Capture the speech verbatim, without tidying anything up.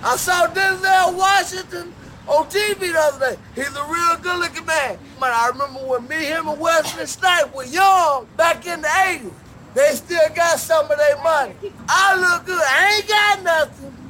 I saw Denzel Washington on T V the other day. He's a real good-looking man. Man, I remember when me, him, and Wesley Snipes were young back in the eighties. They still got some of their money. I look good. I ain't got nothing.